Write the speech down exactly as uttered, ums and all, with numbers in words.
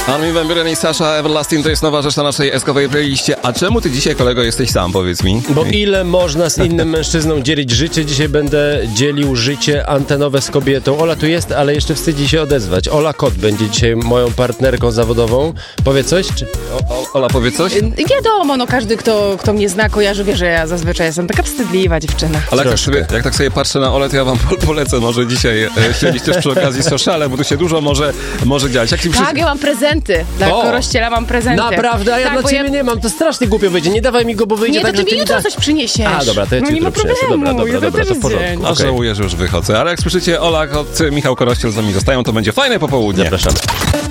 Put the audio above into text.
Armin van Buuren i Sasha Everlasting to jest nowa rzecz na naszej eskowej playliście. A czemu ty dzisiaj, kolego, jesteś sam, powiedz mi? Bo ile można z innym mężczyzną dzielić życie? Dzisiaj będę dzielił życie antenowe z kobietą. Ola tu jest, ale jeszcze wstydzi się odezwać. Ola Kot będzie dzisiaj moją partnerką zawodową. Powie coś? Czy... O, o, Ola, powie coś? Wiadomo, no każdy, kto, kto mnie zna, kojarzy, wie, że ja zazwyczaj jestem taka wstydliwa dziewczyna. Ale jak tak, sobie, jak tak sobie patrzę na Olę, to ja wam polecę może dzisiaj e, śledzić też przy okazji sociale, bo tu się dużo może, może dziać. Jak Tak, wszyscy... ja mam prezenty. Dla O! Korościela mam prezenty. Naprawdę? A ja tak, dla ciebie ja... nie mam. To strasznie głupio wyjdzie. Nie dawaj mi go, bo wyjdzie nie, tak, to że ty ty mi jutro da... coś przyniesiesz. A, dobra, to ja ci no, nie jutro ma problemu. przyniosę. Dobra, dobra, dobra, to w porządku. A Okay. żałuję, że już wychodzę. Ale jak słyszycie, Ola, Kot, Michał Korościel z nami zostają, to będzie fajne popołudnie. Zapraszamy.